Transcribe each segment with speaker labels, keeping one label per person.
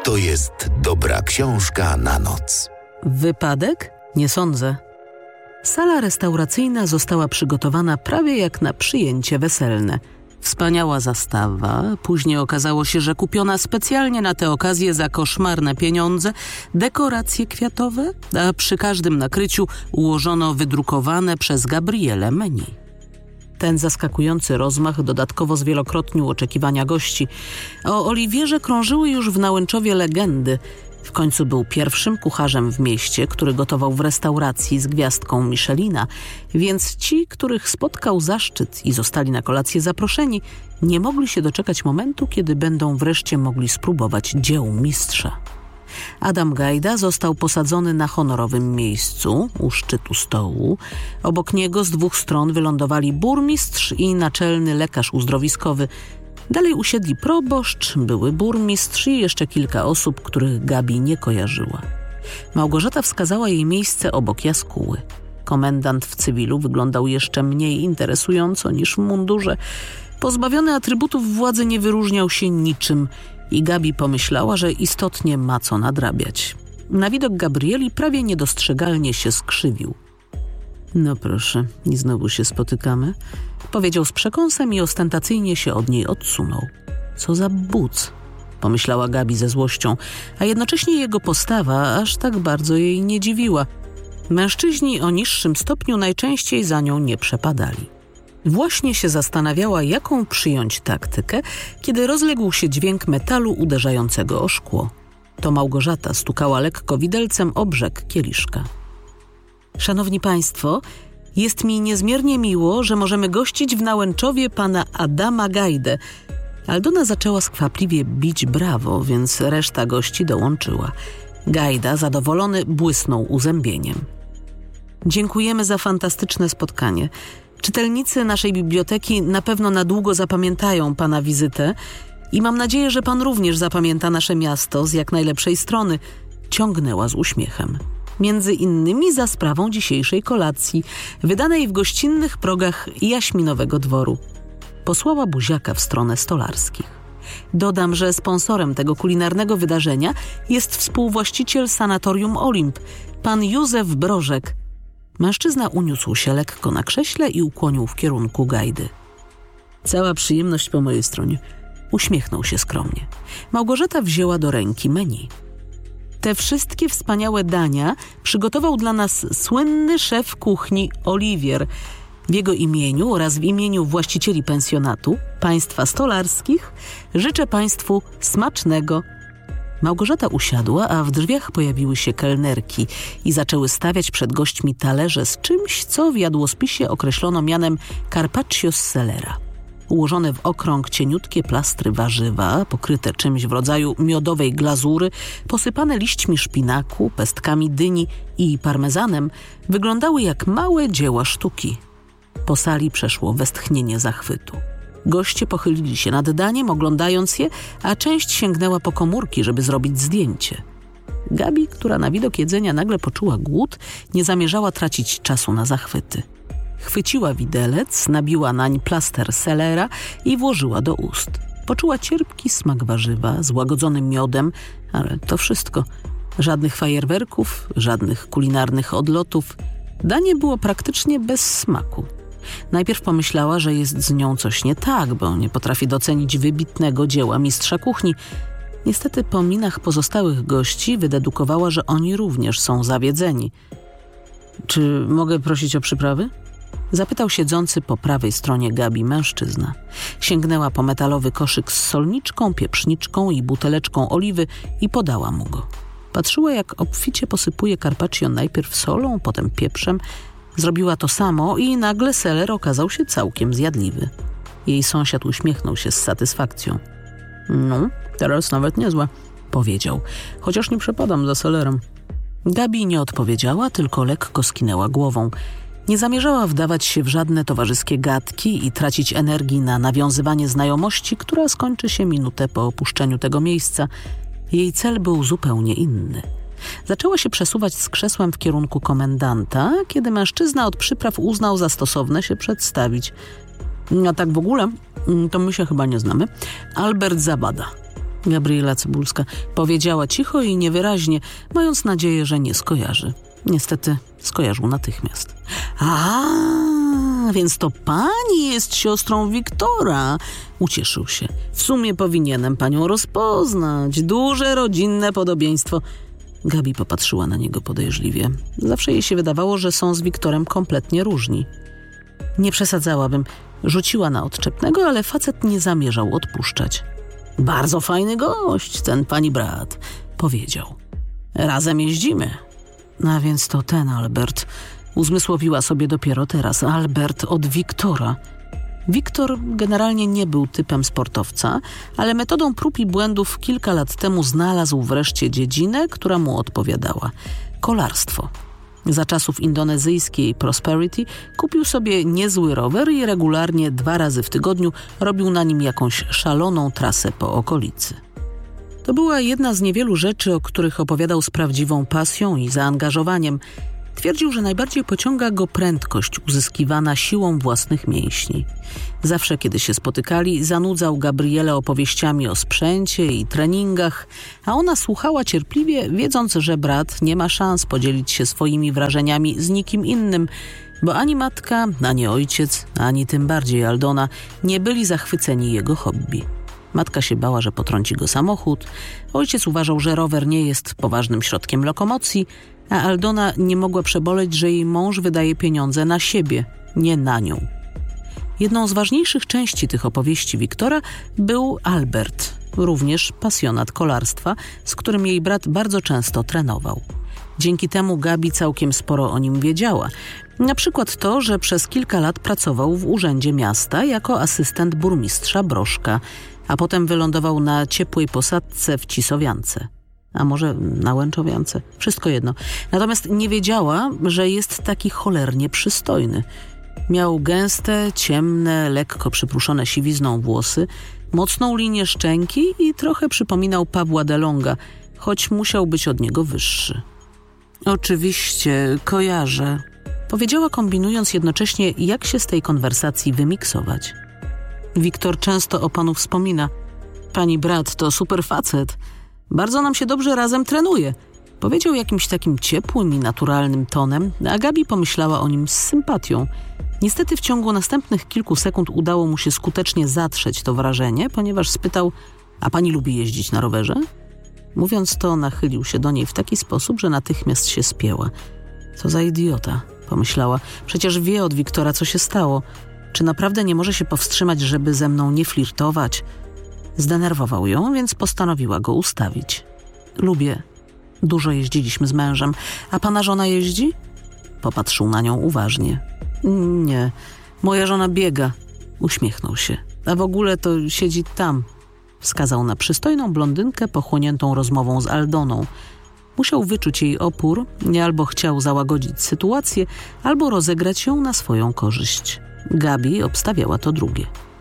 Speaker 1: to jest dobra książka na noc.
Speaker 2: Wypadek? Nie sądzę. Sala restauracyjna została przygotowana prawie jak na przyjęcie weselne. Wspaniała zastawa, później okazało się, że kupiona specjalnie na tę okazję za koszmarne pieniądze, dekoracje kwiatowe, a przy każdym nakryciu ułożono wydrukowane przez Gabrielę menu. Ten zaskakujący rozmach dodatkowo zwielokrotnił oczekiwania gości. O Oliwierze krążyły już w Nałęczowie legendy. W końcu był pierwszym kucharzem w mieście, który gotował w restauracji z gwiazdką Michelina, więc ci, których spotkał zaszczyt i zostali na kolację zaproszeni, nie mogli się doczekać momentu, kiedy będą wreszcie mogli spróbować dzieł mistrza. Adam Gajda został posadzony na honorowym miejscu u szczytu stołu. Obok niego z dwóch stron wylądowali burmistrz i naczelny lekarz uzdrowiskowy. Dalej usiedli proboszcz, były burmistrz i jeszcze kilka osób, których Gabi nie kojarzyła. Małgorzata wskazała jej miejsce obok jaskóły. Komendant w cywilu wyglądał jeszcze mniej interesująco niż w mundurze. Pozbawiony atrybutów władzy nie wyróżniał się niczym i Gabi pomyślała, że istotnie ma co nadrabiać. Na widok Gabrieli prawie niedostrzegalnie się skrzywił. No proszę, i znowu się spotykamy, powiedział z przekąsem i ostentacyjnie się od niej odsunął. Co za buc, pomyślała Gabi ze złością, a jednocześnie jego postawa aż tak bardzo jej nie dziwiła. Mężczyźni o niższym stopniu najczęściej za nią nie przepadali. Właśnie się zastanawiała, jaką przyjąć taktykę, kiedy rozległ się dźwięk metalu uderzającego o szkło. To Małgorzata stukała lekko widelcem o brzeg kieliszka. Szanowni Państwo, jest mi niezmiernie miło, że możemy gościć w Nałęczowie pana Adama Gajdę. Aldona zaczęła skwapliwie bić brawo, więc reszta gości dołączyła. Gajda, zadowolony, błysnął uzębieniem. Dziękujemy za fantastyczne spotkanie. Czytelnicy naszej biblioteki na pewno na długo zapamiętają pana wizytę i mam nadzieję, że pan również zapamięta nasze miasto z jak najlepszej strony, ciągnęła z uśmiechem. Między innymi za sprawą dzisiejszej kolacji, wydanej w gościnnych progach Jaśminowego Dworu. Posłała buziaka w stronę Stolarskich. Dodam, że sponsorem tego kulinarnego wydarzenia jest współwłaściciel Sanatorium Olimp, pan Józef Brożek. Mężczyzna uniósł się lekko na krześle i ukłonił w kierunku Gajdy. Cała przyjemność po mojej stronie. Uśmiechnął się skromnie. Małgorzata wzięła do ręki menu. Te wszystkie wspaniałe dania przygotował dla nas słynny szef kuchni Oliwier. W jego imieniu oraz w imieniu właścicieli pensjonatu, państwa Stolarskich, życzę państwu smacznego. Małgorzata usiadła, a w drzwiach pojawiły się kelnerki i zaczęły stawiać przed gośćmi talerze z czymś, co w jadłospisie określono mianem carpaccio z selera. Ułożone w okrąg cieniutkie plastry warzywa, pokryte czymś w rodzaju miodowej glazury, posypane liśćmi szpinaku, pestkami dyni i parmezanem, wyglądały jak małe dzieła sztuki. Po sali przeszło westchnienie zachwytu. Goście pochylili się nad daniem, oglądając je, a część sięgnęła po komórki, żeby zrobić zdjęcie. Gabi, która na widok jedzenia nagle poczuła głód, nie zamierzała tracić czasu na zachwyty. Chwyciła widelec, nabiła nań plaster selera i włożyła do ust. Poczuła cierpki smak warzywa z łagodzonym miodem, ale to wszystko. Żadnych fajerwerków, żadnych kulinarnych odlotów. Danie było praktycznie bez smaku. Najpierw pomyślała, że jest z nią coś nie tak, bo nie potrafi docenić wybitnego dzieła mistrza kuchni. Niestety po minach pozostałych gości wydedukowała, że oni również są zawiedzeni. Czy mogę prosić o przyprawy? Zapytał siedzący po prawej stronie Gabi mężczyzna. Sięgnęła po metalowy koszyk z solniczką, pieprzniczką i buteleczką oliwy i podała mu go. Patrzyła, jak obficie posypuje carpaccio najpierw solą, potem pieprzem. Zrobiła to samo i nagle seler okazał się całkiem zjadliwy. Jej sąsiad uśmiechnął się z satysfakcją. No, teraz nawet niezłe, powiedział, chociaż nie przepadam za selerem. Gabi nie odpowiedziała, tylko lekko skinęła głową. Nie zamierzała wdawać się w żadne towarzyskie gadki i tracić energii na nawiązywanie znajomości, która skończy się minutę po opuszczeniu tego miejsca. Jej cel był zupełnie inny. Zaczęła się przesuwać z krzesłem w kierunku komendanta, kiedy mężczyzna od przypraw uznał za stosowne się przedstawić. A tak w ogóle, to my się chyba nie znamy. Albert Zabada. Gabriela Cybulska powiedziała cicho i niewyraźnie, mając nadzieję, że nie skojarzy. Niestety skojarzył natychmiast. A, więc to pani jest siostrą Wiktora. Ucieszył się. W sumie powinienem panią rozpoznać. Duże rodzinne podobieństwo. Gabi popatrzyła na niego podejrzliwie. Zawsze jej się wydawało, że są z Wiktorem kompletnie różni. Nie przesadzałabym. Rzuciła na odczepnego, ale facet nie zamierzał odpuszczać. Bardzo fajny gość, ten pani brat, powiedział. Razem jeździmy. A więc to ten Albert. Uzmysłowiła sobie dopiero teraz. Albert od Wiktora. Wiktor generalnie nie był typem sportowca, ale metodą prób i błędów kilka lat temu znalazł wreszcie dziedzinę, która mu odpowiadała. Kolarstwo. Za czasów indonezyjskiej Prosperity kupił sobie niezły rower i regularnie 2 razy w tygodniu robił na nim jakąś szaloną trasę po okolicy. To była jedna z niewielu rzeczy, o których opowiadał z prawdziwą pasją i zaangażowaniem. Twierdził, że najbardziej pociąga go prędkość uzyskiwana siłą własnych mięśni. Zawsze, kiedy się spotykali, zanudzał Gabrielę opowieściami o sprzęcie i treningach, a ona słuchała cierpliwie, wiedząc, że brat nie ma szans podzielić się swoimi wrażeniami z nikim innym, bo ani matka, ani ojciec, ani tym bardziej Aldona nie byli zachwyceni jego hobby. Matka się bała, że potrąci go samochód, ojciec uważał, że rower nie jest poważnym środkiem lokomocji, a Aldona nie mogła przeboleć, że jej mąż wydaje pieniądze na siebie, nie na nią. Jedną z ważniejszych części tych opowieści Wiktora był Albert, również pasjonat kolarstwa, z którym jej brat bardzo często trenował. Dzięki temu Gabi całkiem sporo o nim wiedziała. Na przykład to, że przez kilka lat pracował w urzędzie miasta jako asystent burmistrza Broszka, a potem wylądował na ciepłej posadzce w Cisowiance. A może na Łęczowiance? Wszystko jedno. Natomiast nie wiedziała, że jest taki cholernie przystojny. Miał gęste, ciemne, lekko przypruszone siwizną włosy, mocną linię szczęki i trochę przypominał Pawła DeLonga, choć musiał być od niego wyższy. Oczywiście, kojarzę, powiedziała, kombinując jednocześnie, jak się z tej konwersacji wymiksować. Wiktor często o panu wspomina. Pani brat to super facet. Bardzo nam się dobrze razem trenuje. Powiedział jakimś takim ciepłym i naturalnym tonem, a Gabi pomyślała o nim z sympatią. Niestety w ciągu następnych kilku sekund udało mu się skutecznie zatrzeć to wrażenie, ponieważ spytał, a pani lubi jeździć na rowerze? Mówiąc to, nachylił się do niej w taki sposób, że natychmiast się spięła. Co za idiota, pomyślała. Przecież wie od Wiktora, co się stało. Czy naprawdę nie może się powstrzymać, żeby ze mną nie flirtować? Zdenerwował ją, więc postanowiła go ustawić. Lubię. Dużo jeździliśmy z mężem. A pana żona jeździ? Popatrzył na nią uważnie. Nie. Moja żona biega. Uśmiechnął się. A w ogóle to siedzi tam. Wskazał na przystojną blondynkę pochłoniętą rozmową z Aldoną. Musiał wyczuć jej opór, albo chciał załagodzić sytuację, albo rozegrać ją na swoją korzyść. Gabi obstawiała to drugie.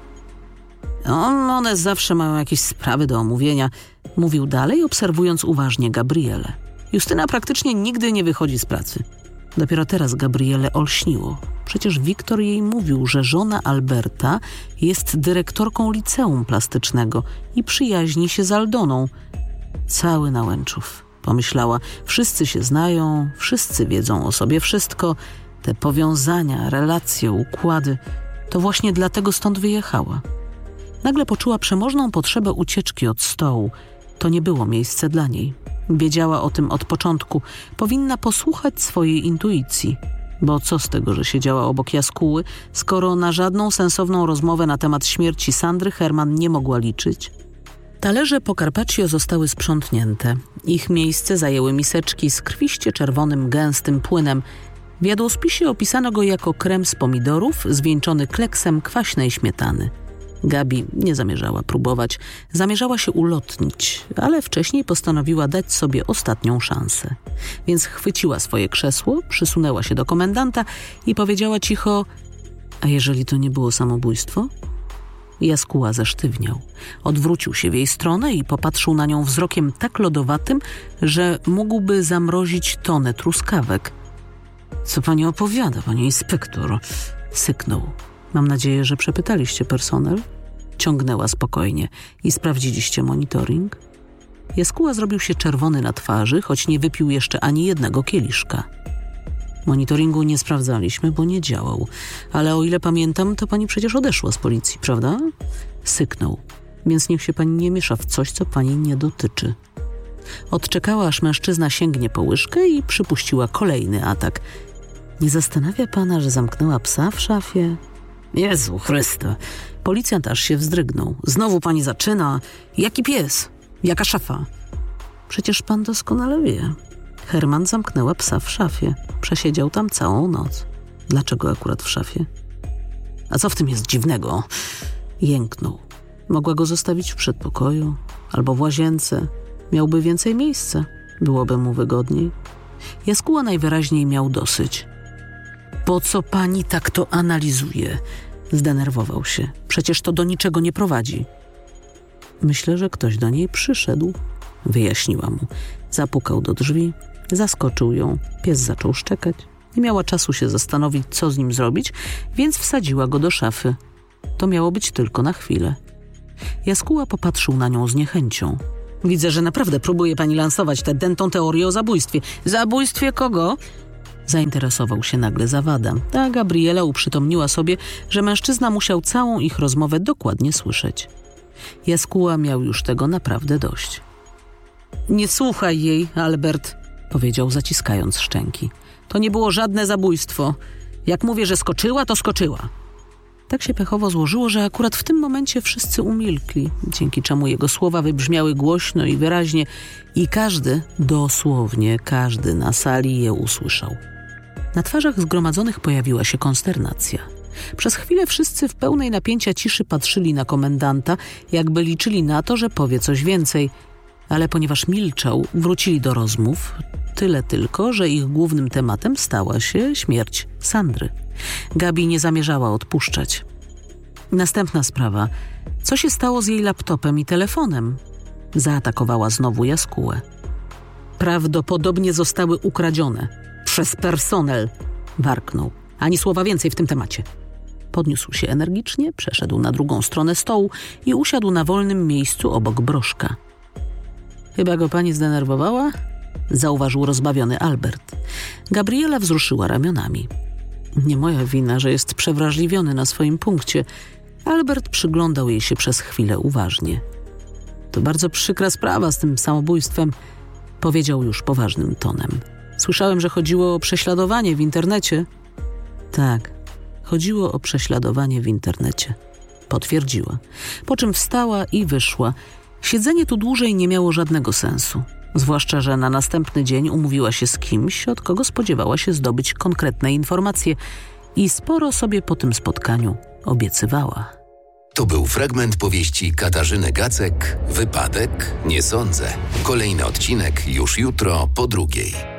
Speaker 2: One zawsze mają jakieś sprawy do omówienia, mówił dalej, obserwując uważnie Gabrielę. Justyna praktycznie nigdy nie wychodzi z pracy. Dopiero teraz Gabrielę olśniło. Przecież Wiktor jej mówił, że żona Alberta jest dyrektorką liceum plastycznego i przyjaźni się z Aldoną. Cały na Łęczów, pomyślała. Wszyscy się znają, wszyscy wiedzą o sobie wszystko. Te powiązania, relacje, układy. To właśnie dlatego stąd wyjechała. Nagle poczuła przemożną potrzebę ucieczki od stołu. To nie było miejsce dla niej. Wiedziała o tym od początku. Powinna posłuchać swojej intuicji. Bo co z tego, że siedziała obok jaskóły, skoro na żadną sensowną rozmowę na temat śmierci Sandry Herman nie mogła liczyć? Talerze po carpaccio zostały sprzątnięte. Ich miejsce zajęły miseczki z krwiście czerwonym, gęstym płynem. W jadłospisie opisano go jako krem z pomidorów zwieńczony kleksem kwaśnej śmietany. Gabi nie zamierzała próbować, zamierzała się ulotnić, ale wcześniej postanowiła dać sobie ostatnią szansę. Więc chwyciła swoje krzesło, przysunęła się do komendanta i powiedziała cicho: a jeżeli to nie było samobójstwo? Jaskóła zesztywniał. Odwrócił się w jej stronę i popatrzył na nią wzrokiem tak lodowatym, że mógłby zamrozić tonę truskawek. Co pani opowiada, panie inspektor? Syknął. Mam nadzieję, że przepytaliście personel? Ciągnęła spokojnie. I sprawdziliście monitoring? Jaskuła zrobił się czerwony na twarzy, choć nie wypił jeszcze ani jednego kieliszka. Monitoringu nie sprawdzaliśmy, bo nie działał. Ale o ile pamiętam, to pani przecież odeszła z policji, prawda? Syknął. Więc niech się pani nie miesza w coś, co pani nie dotyczy. Odczekała, aż mężczyzna sięgnie po łyżkę i przypuściła kolejny atak. Nie zastanawia pana, że zamknęła psa w szafie? Jezu Chryste! Policjant aż się wzdrygnął. Znowu pani zaczyna. Jaki pies? Jaka szafa? Przecież pan doskonale wie. Herman zamknęła psa w szafie. Przesiedział tam całą noc. Dlaczego akurat w szafie? A co w tym jest dziwnego? Jęknął. Mogła go zostawić w przedpokoju albo w łazience. Miałby więcej miejsca. Byłoby mu wygodniej. Jaskuła najwyraźniej miał dosyć. Po co pani tak to analizuje? Zdenerwował się. Przecież to do niczego nie prowadzi. Myślę, że ktoś do niej przyszedł. Wyjaśniła mu. Zapukał do drzwi. Zaskoczył ją. Pies zaczął szczekać. Nie miała czasu się zastanowić, co z nim zrobić, więc wsadziła go do szafy. To miało być tylko na chwilę. Jaskuła popatrzył na nią z niechęcią. Widzę, że naprawdę próbuje pani lansować tę dętą teorię o zabójstwie. Zabójstwie kogo? Zainteresował się nagle Zawada, a Gabriela uprzytomniła sobie, że mężczyzna musiał całą ich rozmowę dokładnie słyszeć. Jaskuła miał już tego naprawdę dość. Nie słuchaj jej, Albert, powiedział zaciskając szczęki. To nie było żadne zabójstwo. Jak mówię, że skoczyła, to skoczyła. Tak się pechowo złożyło, że akurat w tym momencie wszyscy umilkli, dzięki czemu jego słowa wybrzmiały głośno i wyraźnie i każdy, dosłownie każdy na sali je usłyszał. Na twarzach zgromadzonych pojawiła się konsternacja. Przez chwilę wszyscy w pełnej napięcia ciszy patrzyli na komendanta, jakby liczyli na to, że powie coś więcej, ale ponieważ milczał, wrócili do rozmów, tyle tylko, że ich głównym tematem stała się śmierć Sandry. Gabi nie zamierzała odpuszczać. Następna sprawa. Co się stało z jej laptopem i telefonem? Zaatakowała znowu Jaskułę. Prawdopodobnie zostały ukradzione. Przez personel, warknął. Ani słowa więcej w tym temacie. Podniósł się energicznie, przeszedł na drugą stronę stołu i usiadł na wolnym miejscu obok Broszka. Chyba go pani zdenerwowała? Zauważył rozbawiony Albert. Gabriela wzruszyła ramionami. Nie moja wina, że jest przewrażliwiony na swoim punkcie. Albert przyglądał jej się przez chwilę uważnie. To bardzo przykra sprawa z tym samobójstwem, powiedział już poważnym tonem. Słyszałem, że chodziło o prześladowanie w internecie. Tak, chodziło o prześladowanie w internecie. Potwierdziła. Po czym wstała i wyszła. Siedzenie tu dłużej nie miało żadnego sensu. Zwłaszcza, że na następny dzień umówiła się z kimś, od kogo spodziewała się zdobyć konkretne informacje i sporo sobie po tym spotkaniu obiecywała.
Speaker 1: To był fragment powieści Katarzyny Gacek, Wypadek? Nie sądzę. Kolejny odcinek już jutro po 2:00.